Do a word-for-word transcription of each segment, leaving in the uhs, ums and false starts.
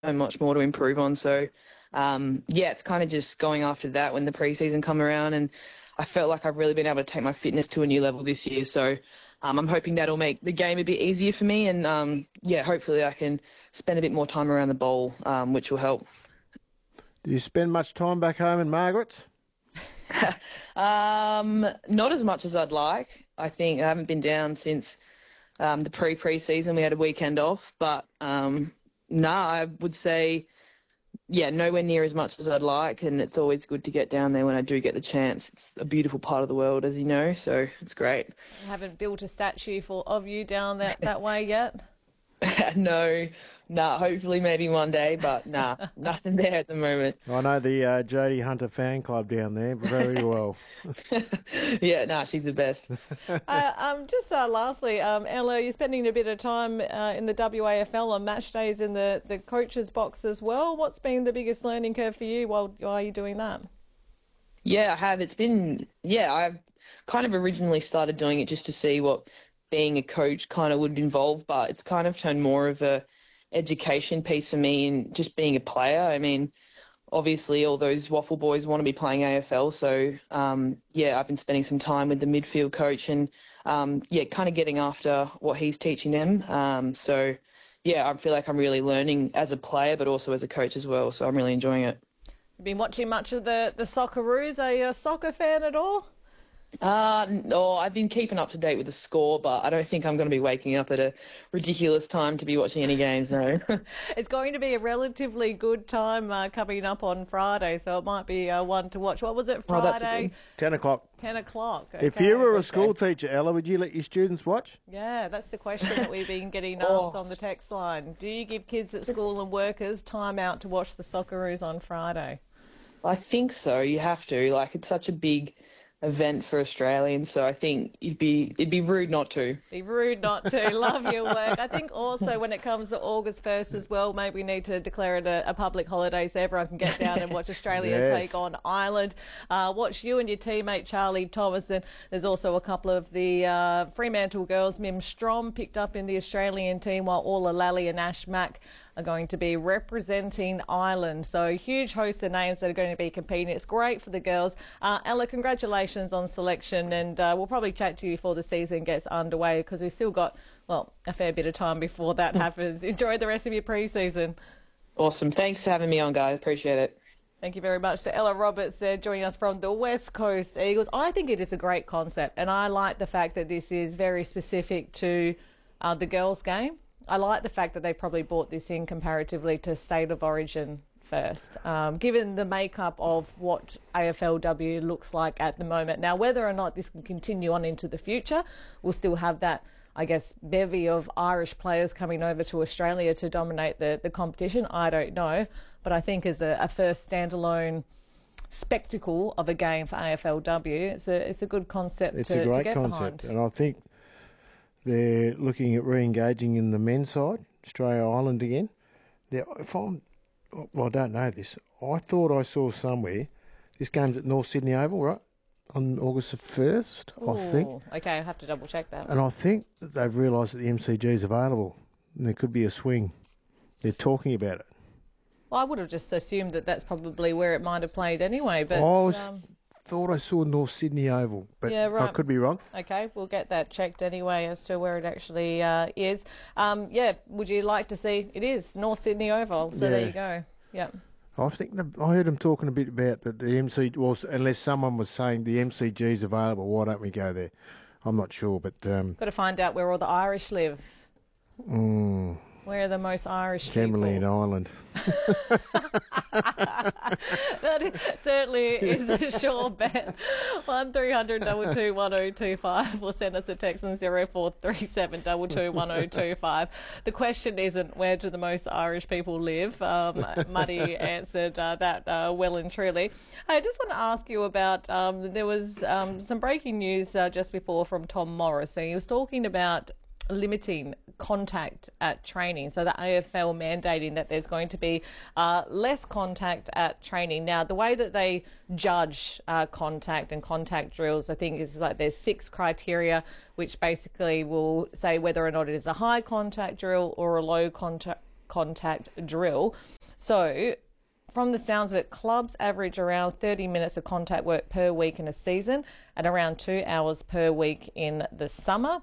so much more to improve on. So, um, yeah, it's kind of just going after that when the preseason come around, and I felt like I've really been able to take my fitness to a new level this year. So um, I'm hoping that'll make the game a bit easier for me, and um, yeah, hopefully I can spend a bit more time around the bowl, um, which will help. Do you spend much time back home in Margaret's? um, not as much as I'd like. I think I haven't been down since um, the pre-pre-season. We had a weekend off, but um, no, nah, I would say, yeah, nowhere near as much as I'd like, and it's always good to get down there when I do get the chance. It's a beautiful part of the world, as you know, so it's great. You haven't built a statue for of you down that, that way yet? no, nah, hopefully maybe one day, but nah, nothing there at the moment. I know the uh, Jodie Hunter fan club down there very well. yeah, nah, she's the best. uh, um, just uh, lastly, um, Ella, you're spending a bit of time uh, in the W A F L on match days in the, the coach's box as well. What's been the biggest learning curve for you while, while you're doing that? Yeah, I have. It's been, yeah, I've kind of originally started doing it just to see what being a coach kind of would involve, but it's kind of turned more of a education piece for me and just being a player. I mean, obviously all those Waffle boys want to be playing A F L, so um, yeah, I've been spending some time with the midfield coach and um, yeah, kind of getting after what he's teaching them. Um, so yeah, I feel like I'm really learning as a player, but also as a coach as well. So I'm really enjoying it. You've been watching much of the the Socceroos. Are you a soccer fan at all? Uh, no, I've been keeping up to date with the score, but I don't think I'm going to be waking up at a ridiculous time to be watching any games, no. It's going to be a relatively good time uh, coming up on Friday, so it might be uh, one to watch. What was it, Friday? Oh, ten o'clock. ten o'clock. Okay. If you were a school teacher, Ella, would you let your students watch? Yeah, that's the question that we've been getting asked oh. on the text line. Do you give kids at school and workers time out to watch the Socceroos on Friday? I think so. You have to. Like, it's such a big event for Australians, so I think it'd be it'd be rude not to. Be rude not to. Love your work. I think also when it comes to August first as well, maybe we need to declare it a, a public holiday so everyone can get down and watch Australia yes. take on Ireland. Uh, watch you and your teammate Charlie Thomas, and there's also a couple of the uh, Fremantle girls. Mim Strom picked up in the Australian team, while Orla Lally and Ash Mack are going to be representing Ireland. So a huge host of names that are going to be competing. It's great for the girls. Uh, Ella, congratulations on selection, and uh, we'll probably chat to you before the season gets underway because we've still got, well, a fair bit of time before that happens. Enjoy the rest of your pre-season. Awesome. Thanks for having me on, guys. Appreciate it. Thank you very much to Ella Roberts uh, joining us from the West Coast Eagles. I think it is a great concept, and I like the fact that this is very specific to uh, the girls' game. I like the fact that they probably brought this in comparatively to State of Origin first, um, given the makeup of what A F L W looks like at the moment. Now, whether or not this can continue on into the future, we'll still have that, I guess, bevy of Irish players coming over to Australia to dominate the, the competition. I don't know. But I think as a, a first standalone spectacle of a game for A F L W, it's a, it's a good concept it's to, a great to get concept, behind. And I think they're looking at re-engaging in the men's side, Australia-Ireland again. Now, if I'm, well, I don't know this. I thought I saw somewhere, this game's at North Sydney Oval, right, on August the first, Ooh, I think. Okay, I have to double-check that. And I think that they've realised that the M C G is available and there could be a swing. They're talking about it. Well, I would have just assumed that that's probably where it might have played anyway, but... I was, um, thought I saw North Sydney Oval, but Yeah, right. I could be wrong. Okay, we'll get that checked anyway as to where it actually uh, is. Um, yeah, would you like to see... It is North Sydney Oval, so Yeah. there you go. Yeah. I think the, I heard them talking a bit about that the M C. Well, unless someone was saying the M C G is available, why don't we go there? I'm not sure, but um, Got to find out where all the Irish live. mm, Where are the most Irish generally people? in Ireland. That certainly is a sure bet. One three hundred two two one oh two five or send us a text on zero four three seven two two one oh two five. The question isn't where do the most Irish people live. Um, Muddy answered uh, that uh, well and truly. I just want to ask you about, um, there was um, some breaking news uh, just before from Tom Morris. So he was talking about limiting contact at training, so the A F L mandating that there's going to be uh, less contact at training. Now, the way that they judge uh, contact and contact drills, I think, is like there's six criteria which basically will say whether or not it is a high contact drill or a low contact contact drill. So from the sounds of it, clubs average around thirty minutes of contact work per week in a season and around two hours per week in the summer.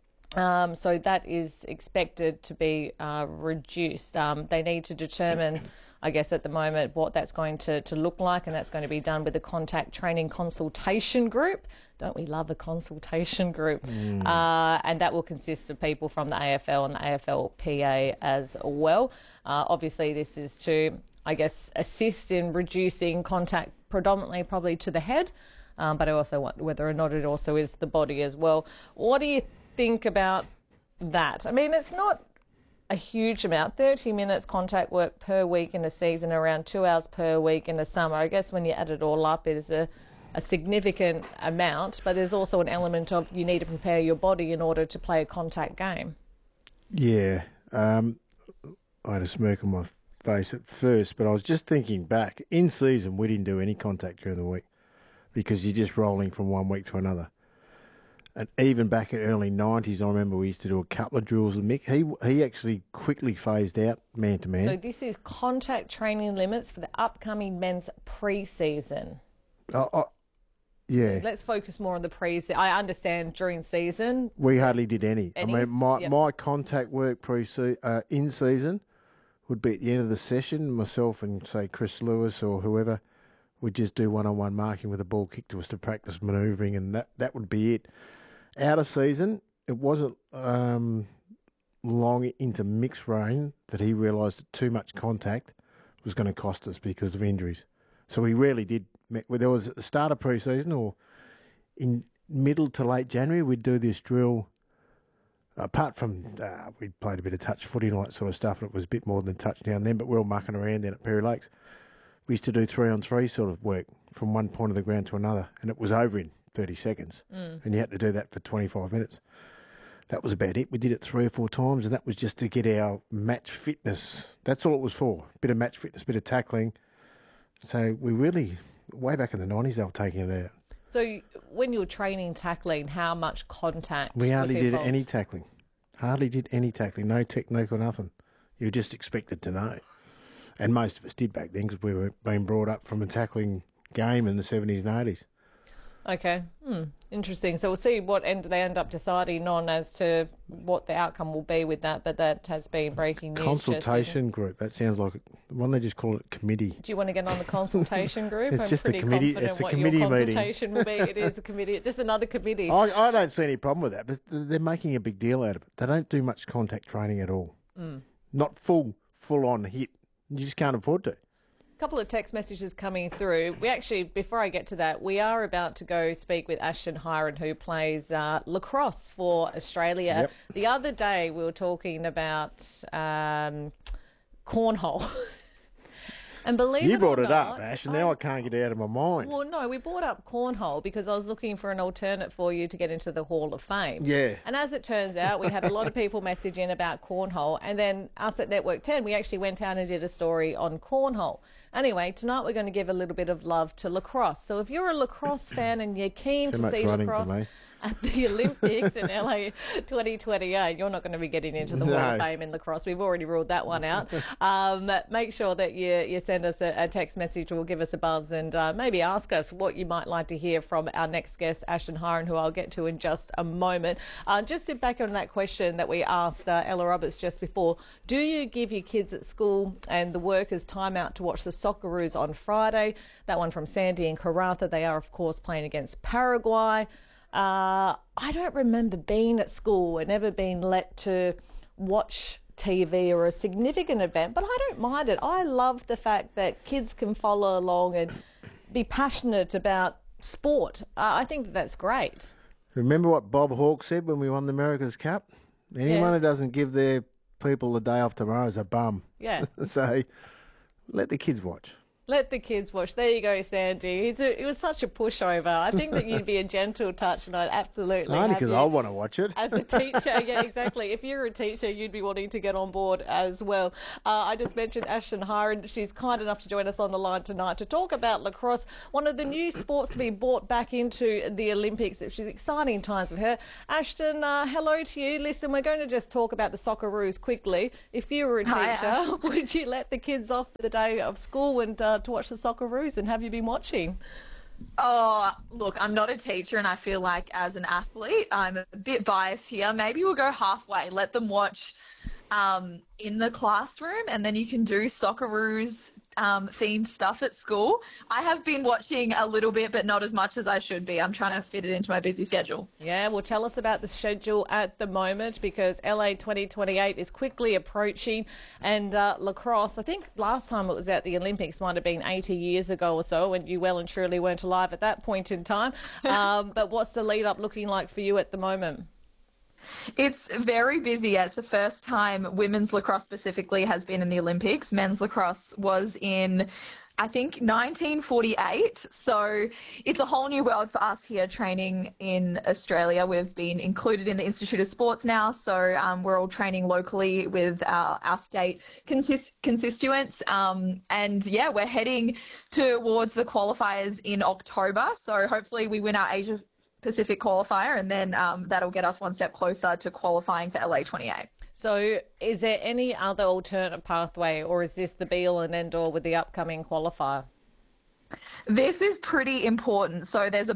Um, so that is expected to be uh, reduced. Um, they need to determine, I guess, at the moment what that's going to, to look like, and that's going to be done with the contact training consultation group. Don't we love a consultation group? Mm. Uh, and that will consist of people from the A F L and the A F L P A as well. Uh, obviously, this is to, I guess, assist in reducing contact predominantly probably to the head, um, but I also want whether or not it also is the body as well. What do you think about that? I mean, it's not a huge amount, thirty minutes contact work per week in a season, around two hours per week in the summer. I guess when you add it all up, it is a, a significant amount, but there's also an element of you need to prepare your body in order to play a contact game. Yeah. Um, I had a smirk on my face at first, but I was just thinking back. In season, we didn't do any contact during the week because you're just rolling from one week to another. And even back in the early nineties, I remember we used to do a couple of drills with Mick. He he actually quickly phased out man-to-man. So this is contact training limits for the upcoming men's pre-season. Oh, oh, yeah. So let's focus more on the pre-season. I understand during season. We hardly did any. any? I mean, my, yep. my contact work pre uh, in season would be at the end of the session. Myself and, say, Chris Lewis or whoever would just do one-on-one marking with a ball kick to us to practice manoeuvring, and that, that would be it. Out of season, it wasn't um, long into mixed rain that he realised that too much contact was going to cost us because of injuries. So we rarely did. Well, there was at the start of pre-season or in middle to late January, we'd do this drill. Apart from uh, we played a bit of touch footy and all that sort of stuff, and it was a bit more than a touchdown then, but we were mucking around then at Perry Lakes. We used to do three-on-three sort of work from one point of the ground to another, and it was over in thirty seconds, mm. and you had to do that for twenty-five minutes. That was about it. We did it three or four times, and that was just to get our match fitness. That's all it was for. A bit of match fitness, a bit of tackling. So we really, way back in the nineties, they were taking it out. So when you were training tackling, how much contact We hardly was did involved? any tackling. Hardly did any tackling. No technique or nothing. You were just expected to know. And most of us did back then because we were being brought up from a tackling game in the seventies and eighties. Okay, hmm. Interesting. So we'll see what end they end up deciding on as to what the outcome will be with that, but that has been breaking news. Consultation group, that sounds like, why don't they just call it committee? Do you want to get on the consultation group? It's I'm just pretty a committee. confident It's a what committee your meeting. consultation will be. It is a committee, just another committee. I, I don't see any problem with that, but they're making a big deal out of it. They don't do much contact training at all. Mm. Not full, full-on hit. You just can't afford to. A couple of text messages coming through. We actually, before I get to that, we are about to go speak with Ashton Hiron, who plays uh, lacrosse for Australia. Yep. The other day we were talking about um, cornhole. And believe you it brought or it not, up, Ash, and now I, I can't get it out of my mind. Well, no, we brought up cornhole because I was looking for an alternate for you to get into the Hall of Fame. Yeah. And as it turns out, we had a lot of people message in about cornhole, and then us at Network ten, we actually went out and did a story on cornhole. Anyway, tonight we're going to give a little bit of love to lacrosse. So if you're a lacrosse fan and you're keen Too to much see running lacrosse for me. at the Olympics in L A twenty twenty-eight, you're not going to be getting into the No. Hall of Fame in lacrosse. We've already ruled that one out. Um, make sure that you, you send us a, a text message or give us a buzz and uh, maybe ask us what you might like to hear from our next guest, Ashton Hiron, who I'll get to in just a moment. Uh, just sit back on that question that we asked uh, Ella Roberts just before. Do you give your kids at school and the workers time out to watch the Socceroos on Friday? That one from Sandy and Karratha. They are, of course, playing against Paraguay. Uh, I don't remember being at school and ever being let to watch T V or a significant event, but I don't mind it. I love the fact that kids can follow along and be passionate about sport. Uh, I think that that's great. Remember what Bob Hawke said when we won the America's Cup? Anyone Yeah. who doesn't give their people a day off tomorrow is a bum. Yeah. So let the kids watch. Let the kids watch. There you go, Sandy. He's a, it was such a pushover. I think that you'd be a gentle touch, and I'd absolutely Only have because you I want to watch it. as a teacher. Yeah, exactly. If you're a teacher, you'd be wanting to get on board as well. Uh, I just mentioned Ashton Hiron. She's kind enough to join us on the line tonight to talk about lacrosse, one of the new sports to be brought back into the Olympics. It's exciting times for her. Ashton, uh, hello to you. Listen, we're going to just talk about the Socceroos quickly. If you were a Hi, teacher, Ash. would you let the kids off for the day of school and uh, to watch the Socceroos, and have you been watching? Oh, look, I'm not a teacher, and I feel like as an athlete, I'm a bit biased here. Maybe we'll go halfway. Let them watch um, in the classroom, and then you can do Socceroos um, themed stuff at school. I have been watching a little bit, but not as much as I should be. I'm trying to fit it into my busy schedule. Yeah, well, tell us about the schedule at the moment, because L A twenty twenty-eight is quickly approaching, and uh, lacrosse, I think last time it was at the Olympics might have been eighty years ago or so, and you well and truly weren't alive at that point in time. Um, but what's the lead up looking like for you at the moment? It's very busy. It's the first time women's lacrosse specifically has been in the Olympics. Men's lacrosse was in, I think, nineteen forty-eight. So it's a whole new world for us here training in Australia. We've been included in the Institute of Sports now. So um, we're all training locally with our, our state consist- constituents. Um, and yeah, we're heading towards the qualifiers in October. So hopefully we win our Asia Pacific qualifier, and then um, that'll get us one step closer to qualifying for L A twenty-eight. So is there any other alternate pathway, or is this the be-all and end-all with the upcoming qualifier? This is pretty important. So there's a